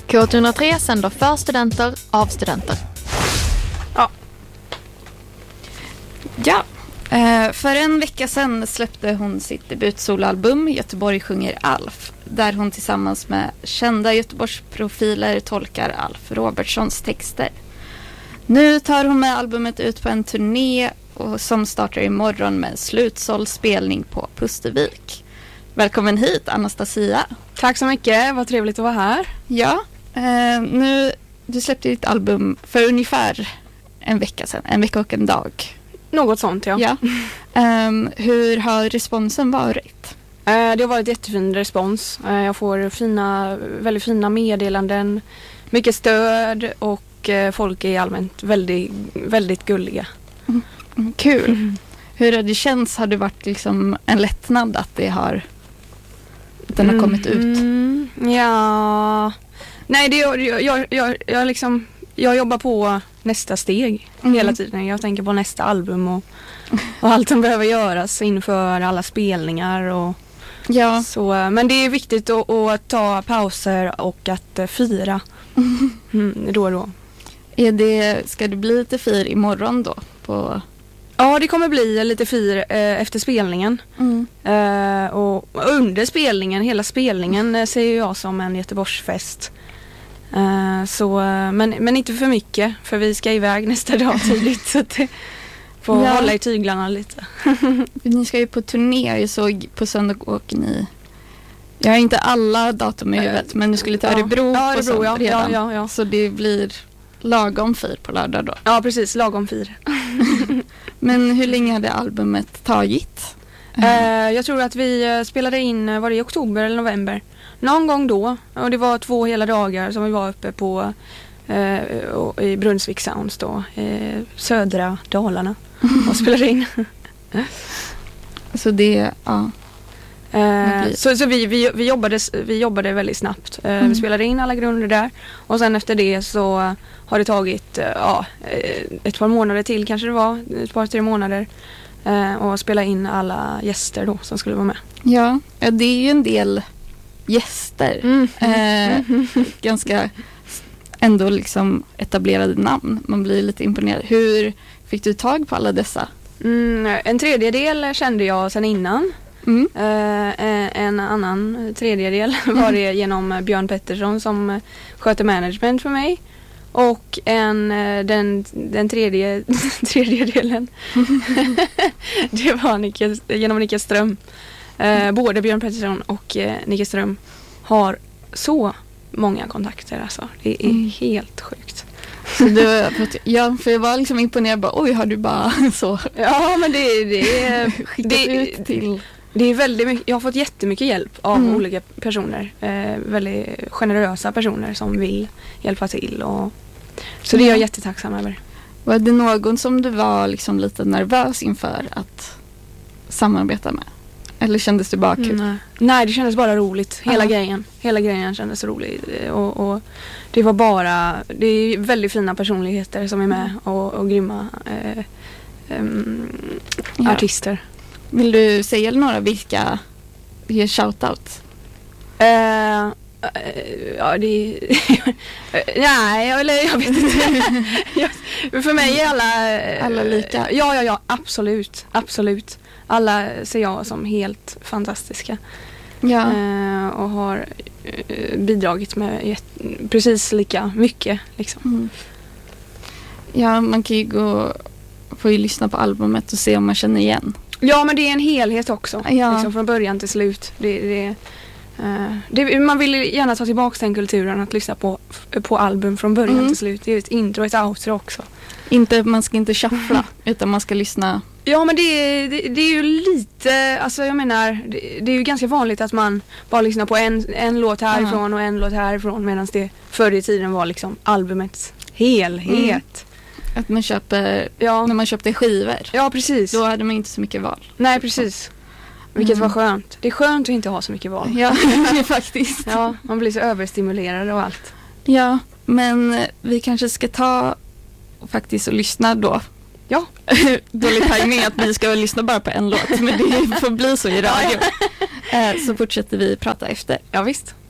K103 sänder för studenter av studenter. Ja, för en vecka sedan släppte hon sitt debutsoloalbum Göteborg sjunger Alf, där hon tillsammans med kända Göteborgsprofiler tolkar Alf Robertsons texter. Nu tar hon med albumet ut på en turné som startar imorgon med en slutsåld spelning på Pustervik. Välkommen hit, Anastasia. Tack så mycket, vad trevligt att vara här. Ja, du släppte ditt album för ungefär en vecka sedan, en vecka och en dag. Något sånt, ja. Hur har responsen varit? Det har varit jättefin respons. Jag får väldigt fina meddelanden, mycket stöd och folk är allmänt väldigt, väldigt gulliga. Kul. Hur har det känts? Har det varit liksom en lättnad att den har kommit ut? Ja. Nej, jag jobbar på nästa steg hela tiden. Jag tänker på nästa album och allt som behöver göras inför alla spelningar. Ja. Så, men det är viktigt att ta pauser och att fira då och då. Ska det bli lite fir imorgon då? Ja, det kommer bli lite fir efter spelningen. Och under spelningen, hela spelningen ser jag som en Göteborgsfest. Men inte för mycket, för vi ska iväg nästa dag tidigt, så att får hålla i tyglarna lite. Ni ska ju på turné, jag såg på söndag åker ni. Jag har inte alla datum i huvudet, men du skulle till Örebro på söndag redan. Ja. Så det blir lagom fir på lördag då. Ja, precis, lagom fir. Men hur länge hade albumet tagit? Jag tror att vi spelade in, var det i oktober eller november? Någon gång då, och det var 2 hela dagar som vi var uppe på i Brunnsvik Sounds då, södra Dalarna och spelade in. Så det, ja. Så vi jobbade väldigt snabbt. Vi spelade in alla grunder där och sen efter det så har det tagit ett par månader till, kanske det var ett par 3 månader, och spela in alla gäster då som skulle vara med. Ja, det är ju en del gäster. Ganska ändå liksom etablerade namn. Man blir lite imponerad. Hur fick du tag på alla dessa? En tredjedel kände jag sedan innan. En annan tredjedel var det genom Björn Pettersson som sköter management för mig. Och den tredje delen det var genom Nicke Ström. Både Björn Pettersson och Nicke Ström har så många kontakter, alltså. Det är helt sjukt. Så för jag var liksom imponerad, bara, oj, har du bara så? Ja, men det ut till. Det är väldigt mycket, jag har fått jättemycket hjälp av olika personer, väldigt generösa personer som vill hjälpa till, och så det är jag jättetacksam över. Var det någon som du var liksom lite nervös inför att samarbeta med? Eller kändes det bara kul? Nej, det kändes bara roligt. Hela grejen kändes rolig. Och det är väldigt fina personligheter som är med och grymma artister. Vill du säga några vilka ger shoutout? Ja, det nej, eller jag vet inte. För mig är alla lika. Ja, absolut. Alla ser jag som helt fantastiska. Ja. Och har bidragit med precis lika mycket liksom. Ja, man kan ju få lyssna på albumet och se om man känner igen. Ja, men det är en helhet också. Ja. Liksom, från början till slut. Man vill gärna ta tillbaka den kulturen att lyssna på album från början till slut. Det är ett intro och ett outro också. Man ska inte shuffla utan man ska lyssna. Ja, men det är ju lite, alltså jag menar, det är ju ganska vanligt att man bara lyssnar på en låt härifrån och en låt härifrån, medan det förr i tiden var liksom albumets helhet. Att man köper, när man köpte skivor. Ja, precis. Då hade man inte så mycket val. Nej, precis. Vilket var skönt. Det är skönt att inte ha så mycket val. Ja, faktiskt. Ja, man blir så överstimulerad och allt. Ja, men vi kanske ska ta faktiskt och lyssna då. Ja. Dålig tajming att vi ska lyssna bara på en låt, men det får bli så i radio. Så fortsätter vi prata efter. Ja, visst.